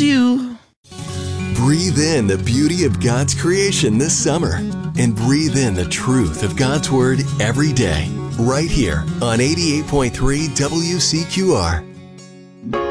you. Breathe in the beauty of God's creation this summer and breathe in the truth of God's Word every day, right here on 88.3 WCQR.